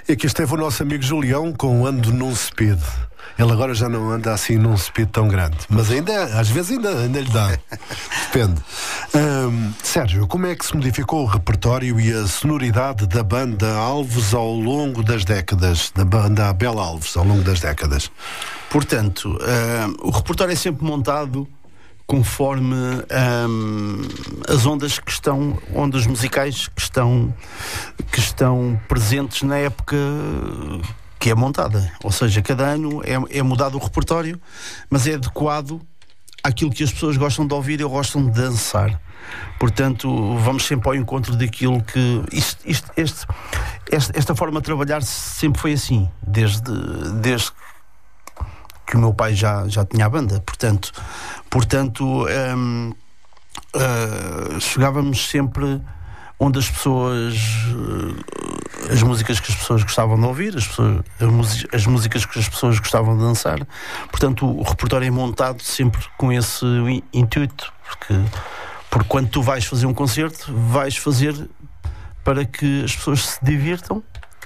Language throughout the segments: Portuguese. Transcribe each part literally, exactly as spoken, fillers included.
E aqui esteve o nosso amigo Julião com Ando num Speed. Ele agora já não anda assim num speed tão grande, mas ainda, às vezes ainda, ainda lhe dá. Depende. Hum, Sérgio, como é que se modificou o repertório e a sonoridade da banda Alves ao longo das décadas, da banda Abel Alves ao longo das décadas? Portanto, hum, o repertório é sempre montado conforme hum, as ondas que estão, ondas musicais que estão, que estão presentes na época que é montada. Ou seja, cada ano é, é mudado o repertório, mas é adequado àquilo que as pessoas gostam de ouvir e gostam de dançar. Portanto, vamos sempre ao encontro daquilo que... Isto, isto, este, esta, esta forma de trabalhar sempre foi assim, desde, desde que o meu pai já, já tinha a banda. Portanto, portanto hum, uh, chegávamos sempre onde as pessoas... as músicas que as pessoas gostavam de ouvir, as, pessoas, as músicas que as pessoas gostavam de dançar. Portanto, o, o repertório é montado sempre com esse intuito, porque, porque quando tu vais fazer um concerto, vais fazer para que as pessoas se divirtam,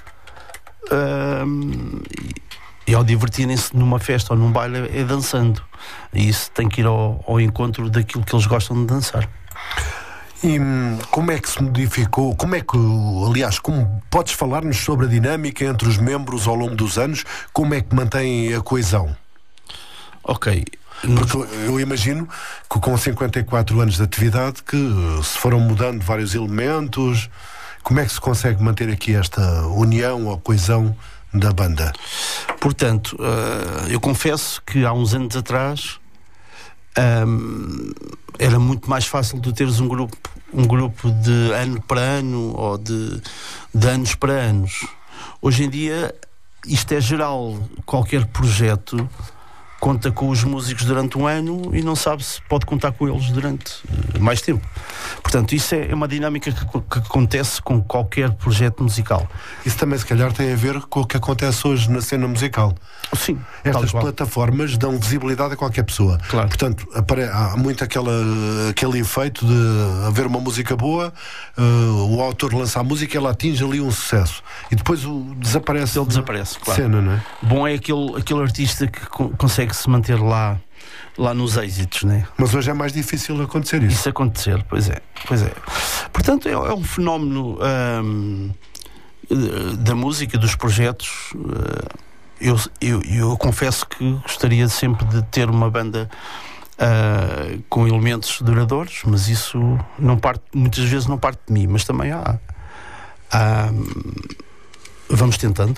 um, e, e ao divertirem-se numa festa ou num baile é dançando. E isso tem que ir ao, ao encontro daquilo que eles gostam de dançar. E como é que se modificou, como é que, aliás, como podes falar-nos sobre a dinâmica entre os membros ao longo dos anos, como é que mantém a coesão? Ok. Porque eu imagino que com cinquenta e quatro anos de atividade que se foram mudando vários elementos, como é que se consegue manter aqui esta união ou coesão da banda? Portanto, eu confesso que há uns anos atrás Um, era muito mais fácil tu teres um grupo, um grupo de ano para ano ou de, de anos para anos. Hoje em dia isto é geral, qualquer projeto conta com os músicos durante um ano e não sabe se pode contar com eles durante mais tempo. Portanto, isso é uma dinâmica que, que acontece com qualquer projeto musical. Isso também se calhar tem a ver com o que acontece hoje na cena musical. Sim. Estas plataformas dão visibilidade a qualquer pessoa. Claro. Portanto, apare- há muito aquela, aquele efeito de haver uma música boa, uh, o autor lança a música e ela atinge ali um sucesso. E depois o desaparece. Ele desaparece, claro. Cena, não é? Bom é aquele, aquele artista que co- consegue se manter lá, lá nos êxitos, né? Mas hoje é mais difícil acontecer isso. Isso acontecer, pois é, pois é. Portanto, é, é um fenómeno hum, da música, dos projetos. Eu, eu, eu confesso que gostaria sempre de ter uma banda uh, com elementos duradouros, mas isso não parte, muitas vezes não parte de mim, mas também há, há vamos tentando.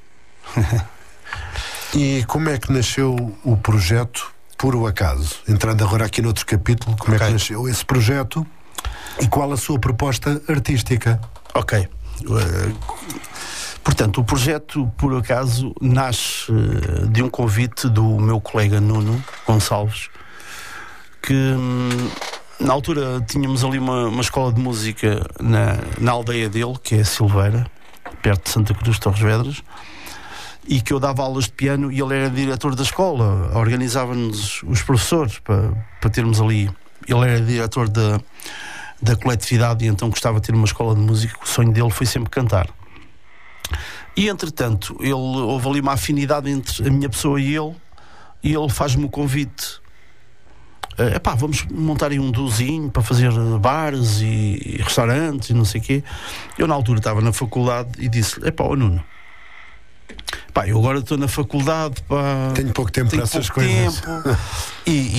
E como é que nasceu o projeto Por o Acaso? Entrando agora aqui noutro capítulo, como okay. é que nasceu esse projeto e qual a sua proposta artística? Ok. Uh, portanto, o projeto Por Acaso nasce uh, de um convite do meu colega Nuno Gonçalves, que hum, na altura tínhamos ali uma, uma escola de música na, na aldeia dele, que é Silveira, perto de Santa Cruz de Torres Vedras, e que eu dava aulas de piano e ele era diretor da escola, organizava-nos os professores para, para termos ali. Ele era diretor da, da coletividade e então gostava de ter uma escola de música. O sonho dele foi sempre cantar. E entretanto, ele, houve ali uma afinidade entre a minha pessoa e ele, e ele faz-me o convite. Uh, epá, vamos montar aí um duozinho para fazer bares e, e restaurantes e não sei o quê. Eu na altura estava na faculdade e disse-lhe, epá, ó Nuno, pá, eu agora estou na faculdade, pá, tenho pouco tempo tenho para essas pouco coisas tempo, e,